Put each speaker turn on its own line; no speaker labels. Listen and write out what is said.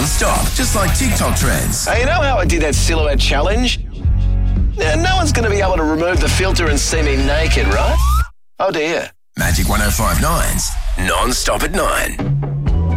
non-stop, just like TikTok trends.
Hey, you know how I did that silhouette challenge? Now, no one's going to be able to remove the filter and see me naked, right? Oh dear.
Magic 105.9's Non-Stop at 9.